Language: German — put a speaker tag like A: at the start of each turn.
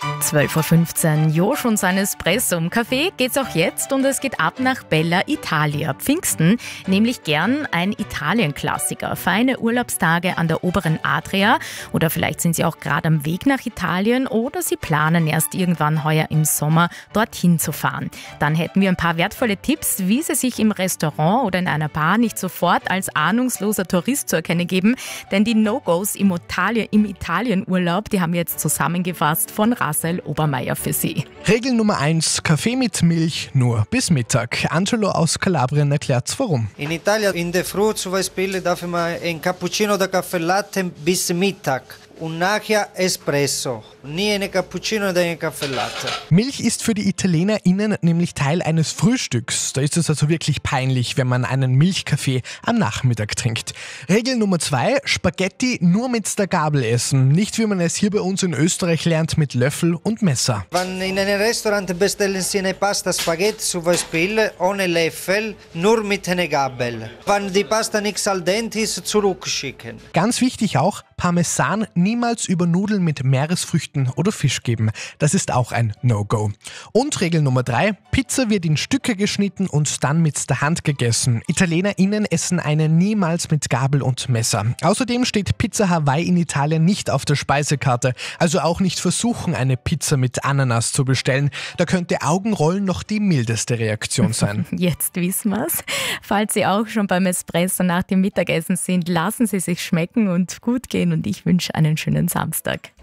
A: 12:15 Uhr, Josh und sein Espresso im Café geht's auch jetzt und es geht ab nach Bella Italia. Pfingsten, nämlich gern ein Italien-Klassiker. Feine Urlaubstage an der oberen Adria oder vielleicht sind Sie auch gerade am Weg nach Italien oder Sie planen erst irgendwann heuer im Sommer dorthin zu fahren. Dann hätten wir ein paar wertvolle Tipps, wie Sie sich im Restaurant oder in einer Bar nicht sofort als ahnungsloser Tourist zu erkennen geben, denn die No-Gos im Italienurlaub, die haben wir jetzt zusammengefasst von Raphael Obermeier für Sie.
B: Regel Nummer 1, Kaffee mit Milch nur bis Mittag. Angelo aus Kalabrien erklärt's warum.
C: In Italien in der Früh zum Beispiel darf man ein Cappuccino oder Kaffee Latte bis Mittag und nachher Espresso. Nie eine Cappuccino oder eine Kaffee Latte.
B: Milch ist für die ItalienerInnen nämlich Teil eines Frühstücks. Da ist es also wirklich peinlich, wenn man einen Milchkaffee am Nachmittag trinkt. Regel Nummer 2, Spaghetti nur mit der Gabel essen. Nicht wie man es hier bei uns in Österreich lernt mit Löffel und Messer.
C: Wenn in einem Restaurant bestellen Sie eine Pasta Spaghetti zum Beispiel ohne Löffel, nur mit einer Gabel. Wenn die Pasta nicht al dente ist, zurückschicken.
B: Ganz wichtig auch, Parmesan niemals über Nudeln mit Meeresfrüchten oder Fisch geben. Das ist auch ein No-Go. Und Regel Nummer 3, Pizza wird in Stücke geschnitten und dann mit der Hand gegessen. ItalienerInnen essen eine niemals mit Gabel und Messer. Außerdem steht Pizza Hawaii in Italien nicht auf der Speisekarte. Also auch nicht versuchen, eine Pizza mit Ananas zu bestellen. Da könnte Augenrollen noch die mildeste Reaktion sein.
A: Jetzt wissen wir's. Falls Sie auch schon beim Espresso nach dem Mittagessen sind, lassen Sie sich schmecken und gut gehen und ich wünsche einen schönen Samstag.